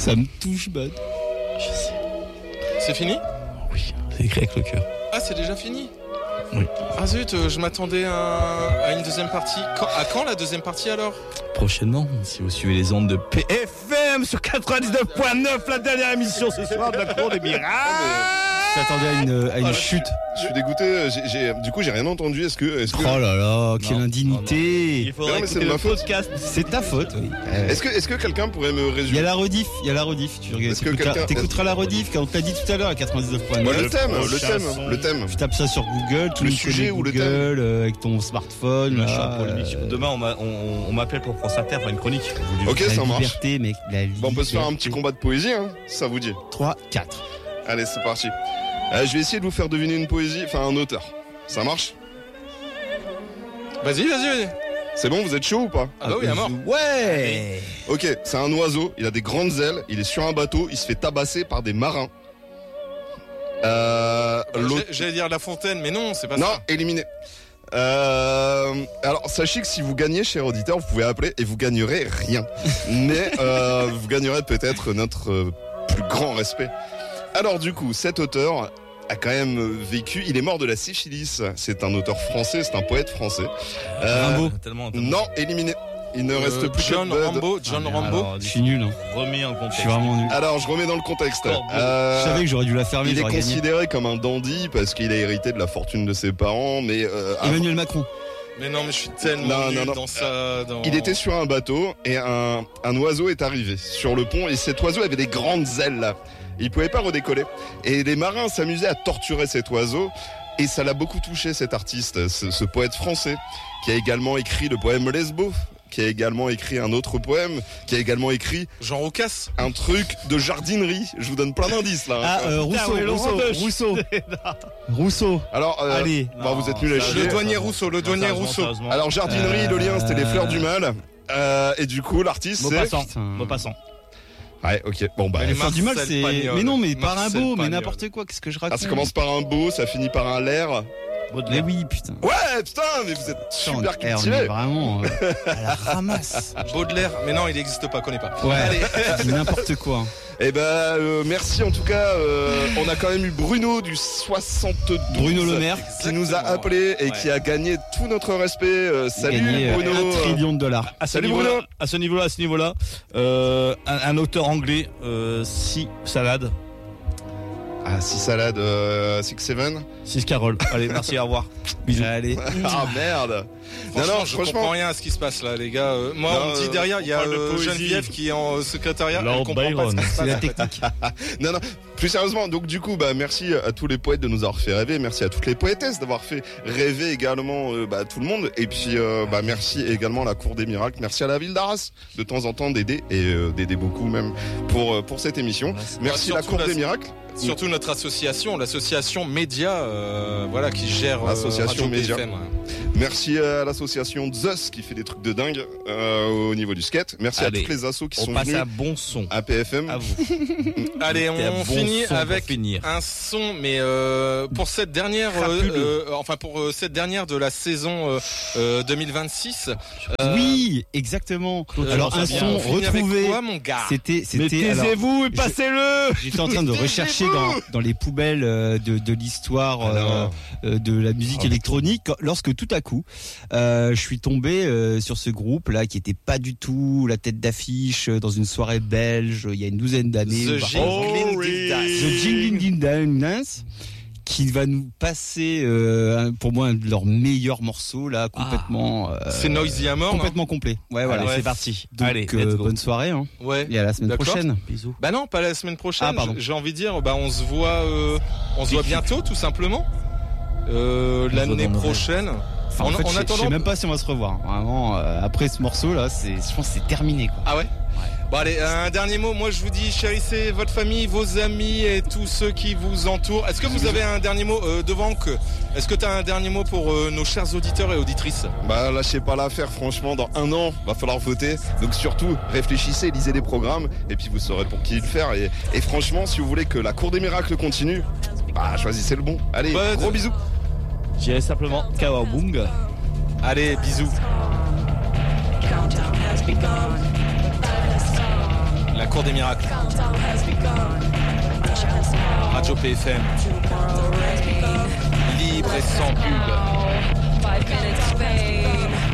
Ça me touche, Bad. Je sais. C'est fini ? Oui, c'est écrit avec le cœur. Ah, c'est déjà fini ? Oui. Ah zut, je m'attendais à une deuxième partie. À quand la deuxième partie alors ? Prochainement, si vous suivez les ondes de PFM sur 99.9, la dernière émission ce soir de la Cour des Miracles. Je t'attendais à une chute. Je suis dégoûté, du coup j'ai rien entendu. Est-ce que Oh là là, quelle indignité. Il faudrait Non, mais écouter c'est le ma faute. podcast. C'est ta faute, oui. est-ce que quelqu'un pourrait me Il y résumer a la rediff, Tu regardes, Est-ce que quelqu'un- t'écouteras la rediff, quand on te l'a dit tout à l'heure à 99.9. Bah, le thème. Tu tapes ça sur Google, tout Le monde sujet connaît ou le Google, avec ton smartphone. Là, là, pour l'émission. Demain, on m'appelle pour France Inter pour une chronique. Ok, la ça marche. liberté, mec, la Bon, on peut se faire un petit liberté. combat de poésie, hein, si ça vous dit. 3, 4. Allez, c'est parti. Je vais essayer de vous faire deviner une poésie, enfin un auteur. Ça marche? Vas-y. C'est bon, vous êtes chaud ou pas? Ah bah oui, à mort. Ouais. Ok, c'est un oiseau, il a des grandes ailes, il est sur un bateau, il se fait tabasser par des marins. L'autre... J'allais dire La Fontaine, mais non, c'est pas Non, ça. éliminé. Alors sachez que si vous gagnez, cher auditeur, vous pouvez appeler et vous gagnerez rien. Mais vous gagnerez peut-être notre plus grand respect. Alors du coup, cet auteur a quand même vécu, il est mort de la syphilis. C'est un auteur français, c'est un poète français. Rimbaud. Non, éliminé. Il ne reste plus John que Bud. Rambo. John Rambo. Alors, Je suis nul, hein. Remis en Je contexte. suis vraiment nul. Alors je remets dans le contexte. Je savais que j'aurais dû la fermer, Il est j'aurais gagné. considéré comme un dandy parce qu'il a hérité de la fortune de ses parents, mais Emmanuel Macron. Mais non, mais je suis tellement nul dans ça. il était sur un bateau et un oiseau est arrivé sur le pont et cet oiseau avait des grandes ailes là. Il pouvait pas redécoller et les marins s'amusaient à torturer cet oiseau et ça l'a beaucoup touché cet artiste, ce poète français qui a également écrit le poème Lesbos, qui a également écrit un autre poème, qui a également écrit Jean Roucas. un truc de jardinerie. Je vous donne plein d'indices là. Ah, Rousseau. Alors, Allez. bon, vous êtes nuls à ça, chier. Le douanier Rousseau. Alors jardinerie, le lien c'était les fleurs du mal. Et du coup l'artiste c'est... Maupassant. Ouais, ok, bon bah... Mais Faire du mal, Marcel c'est. Pagnol. Mais non, mais par un Marcel beau, mais Pagnol. n'importe quoi. Qu'est-ce que je raconte? Ah, ça commence par un beau, ça finit par un l'air. Mais oui, putain. Ouais, putain, mais vous êtes Putain, super on est cultivés. vraiment à la ramasse. Baudelaire. Mais non, il n'existe pas, connais pas. Ouais, Allez. c'est n'importe quoi. Eh ben, merci en tout cas. On a quand même eu Bruno du 72. Bruno Le Maire. Qui nous a appelé et qui a gagné tout notre respect. Salut Gagné Bruno. $1 trillion. Salut Bruno. À ce niveau-là, un auteur anglais, Si Salade, Ah, 6 salades, 6-7. 6 Carole. Allez, merci, au revoir. Bisous. Allez. Ah merde. Je comprends rien à ce qui se passe là, les gars. Moi, Non, on me dit derrière, il y a parle de poésie. Geneviève qui est en secrétariat. Lord Elle comprend pas ce qui se C'est passe. la technique. Non, plus sérieusement, donc du coup, bah merci à tous les poètes de nous avoir fait rêver, merci à toutes les poétesses d'avoir fait rêver également tout le monde, et puis merci également à la Cour des Miracles, merci à la ville d'Arras de temps en temps d'aider, et d'aider beaucoup même pour cette émission. Merci Bah, la surtout Cour des Miracles. Surtout notre association, l'association Média, qui gère Association Radio Média. BFM, ouais. Merci à l'association Zeus qui fait des trucs de dingue au niveau du skate. Merci Allez, à toutes les assos qui On sont passe venus à bon son. à PFM. À vous. Allez, C'était un on bon finit son pour avec finir. un son, mais pour cette dernière, pour cette dernière de la saison 2026. Oui, exactement. Alors un bien. son On finit avec retrouvé. quoi, mon gars? C'était. Mais alors, taisez-vous et passez-le. J'étais en train de rechercher dans les poubelles de l'histoire de la musique électronique lorsque tout à coup je suis tombé sur ce groupe là qui était pas du tout la tête d'affiche dans une soirée belge il y a une douzaine d'années. The Jingling Dance qui va nous passer pour moi un de leurs meilleurs morceaux là complètement C'est Noisy à mort, complètement complet. Ouais voilà. Allez, c'est parti. Donc Allez, let's go. bonne soirée hein. non? Ouais. Et à la semaine D'accord. prochaine. Bisous. Bah non, pas la semaine prochaine. Ah, pardon. J'ai envie de dire, on se voit bientôt, tout simplement. L'année dans nos prochaine. Enfin, en fait, je sais même pas si on va se revoir. Vraiment, après ce morceau là, je pense que c'est terminé quoi. Ah ouais. Bon allez, un dernier mot. Moi je vous dis, chérissez votre famille, vos amis et tous ceux qui vous entourent. Est-ce que vous avez un dernier mot devant que? Est-ce que tu as un dernier mot pour nos chers auditeurs et auditrices? Bah lâchez pas l'affaire, franchement, dans un an, va falloir voter. Donc surtout, réfléchissez, lisez les programmes, et puis vous saurez pour qui le faire. Et franchement, si vous voulez que la Cour des Miracles continue, bah choisissez le bon. Allez, Bud. gros bisous. J'irai simplement Kawabung. Allez, bisous. Countdown has begun. La cours des miracles. Radio PFM. Libre et sans pub. 5 minutes fame.